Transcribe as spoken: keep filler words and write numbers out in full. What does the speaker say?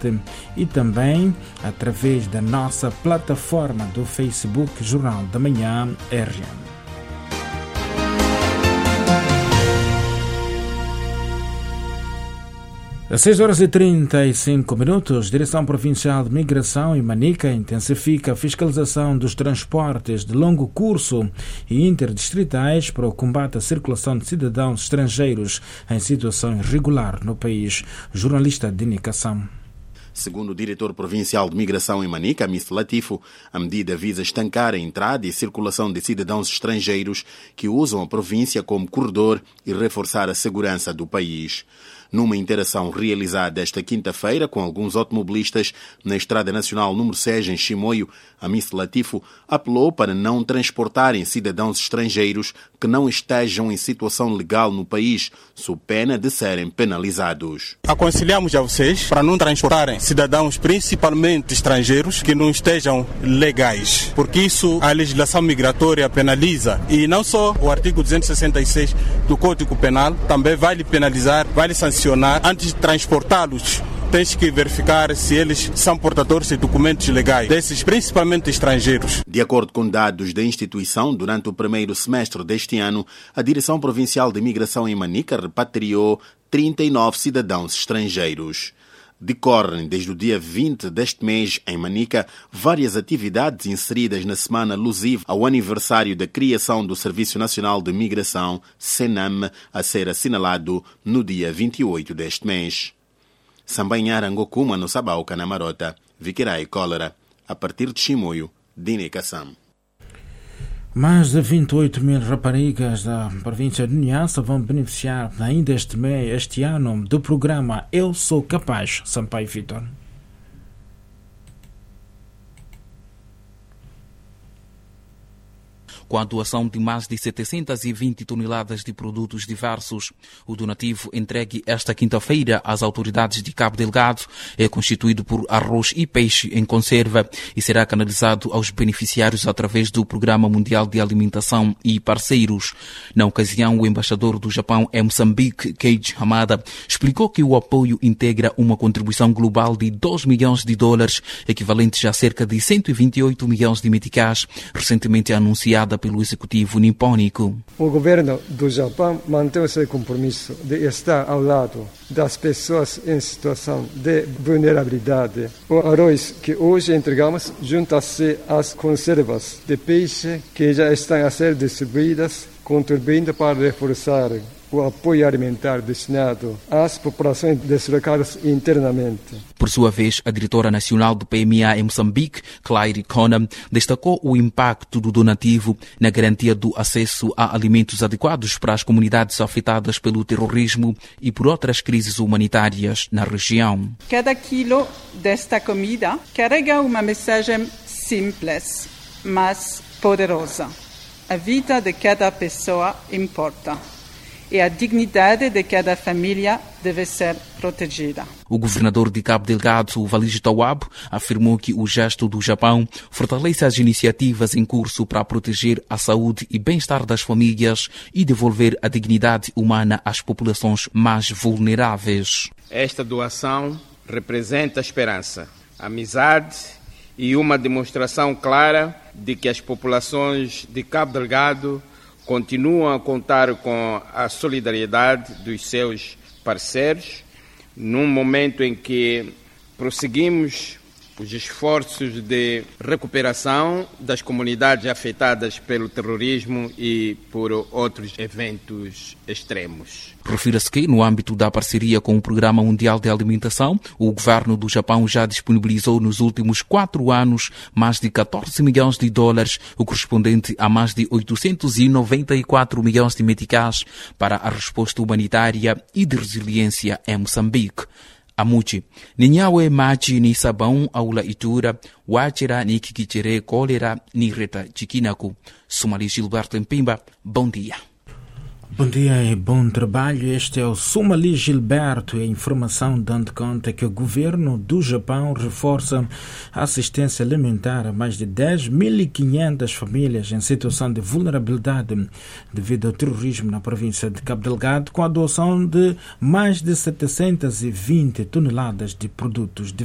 internet e também através da nossa plataforma do Facebook Jornal da Manhã R M. Às seis horas e trinta e cinco minutos, Direção Provincial de Migração em Manica intensifica a fiscalização dos transportes de longo curso e interdistritais para o combate à circulação de cidadãos estrangeiros em situação irregular no país. Jornalista Dini Kassam. Segundo o diretor provincial de migração em Manica, Mister Latifo, a medida visa estancar a entrada e circulação de cidadãos estrangeiros que usam a província como corredor e reforçar a segurança do país. Numa interação realizada esta quinta-feira com alguns automobilistas na Estrada Nacional número seis em Chimoio, a Mister Latifo apelou para não transportarem cidadãos estrangeiros que não estejam em situação legal no país, sob pena de serem penalizados. Aconselhamos a vocês para não transportarem cidadãos, principalmente estrangeiros, que não estejam legais, porque isso a legislação migratória penaliza. E não só o artigo duzentos e sessenta e seis do Código Penal, também vai lhe penalizar, vai lhe sancionar. Antes de transportá-los, tens que verificar se eles são portadores de documentos legais, desses principalmente estrangeiros. De acordo com dados da instituição, durante o primeiro semestre deste ano, a Direção Provincial de Imigração em Manica repatriou trinta e nove cidadãos estrangeiros. Decorrem desde o dia vinte deste mês, em Manica, várias atividades inseridas na semana alusiva ao aniversário da criação do Serviço Nacional de Migração, SENAM, a ser assinalado no dia vinte e oito deste mês. Sambanhar Angokuma no Sabauca, na Marota, Viquirai Cólera, a partir de Chimoio, Dine Kassam. Mais de vinte e oito mil raparigas da província de Niassa vão beneficiar ainda este mês, este ano, do programa Eu Sou Capaz, Sampaio Vitor. Com a doação de mais de setecentas e vinte toneladas de produtos diversos, o donativo entregue esta quinta-feira às autoridades de Cabo Delgado é constituído por arroz e peixe em conserva e será canalizado aos beneficiários através do Programa Mundial de Alimentação e Parceiros. Na ocasião, o embaixador do Japão em Moçambique, Keiji Hamada, explicou que o apoio integra uma contribuição global de dois milhões de dólares, equivalentes a cerca de cento e vinte e oito milhões de meticais, recentemente anunciada pelo executivo nipônico. O governo do Japão mantém o seu compromisso de estar ao lado das pessoas em situação de vulnerabilidade. O arroz que hoje entregamos junta-se às conservas de peixe que já estão a ser distribuídas, contribuindo para reforçar o apoio alimentar destinado às populações deslocadas internamente. Por sua vez, a diretora nacional do P M A em Moçambique, Claire Conham, destacou o impacto do donativo na garantia do acesso a alimentos adequados para as comunidades afetadas pelo terrorismo e por outras crises humanitárias na região. Cada quilo desta comida carrega uma mensagem simples, mas poderosa. A vida de cada pessoa importa. E a dignidade de cada família deve ser protegida. O governador de Cabo Delgado, Walid Tawab, afirmou que o gesto do Japão fortalece as iniciativas em curso para proteger a saúde e bem-estar das famílias e devolver a dignidade humana às populações mais vulneráveis. Esta doação representa esperança, amizade e uma demonstração clara de que as populações de Cabo Delgado continuam a contar com a solidariedade dos seus parceiros, num momento em que prosseguimos os esforços de recuperação das comunidades afetadas pelo terrorismo e por outros eventos extremos. Refira-se que, no âmbito da parceria com o Programa Mundial de Alimentação, o governo do Japão já disponibilizou nos últimos quatro anos mais de catorze milhões de dólares, o correspondente a mais de oitocentos e noventa e quatro milhões de meticais para a resposta humanitária e de resiliência em Moçambique. Amuchi, ninyawe machi ni sabão aula itura, wachira ni kikichere cólera ni reta chiquinaku. Sumali Gilberto Mpimba, bom dia. Bom dia e bom trabalho. Este é o Sumali Gilberto, a informação dando conta que o governo do Japão reforça a assistência alimentar a mais de dez mil e quinhentas famílias em situação de vulnerabilidade devido ao terrorismo na província de Cabo Delgado, com a doação de mais de setecentas e vinte toneladas de produtos diversos.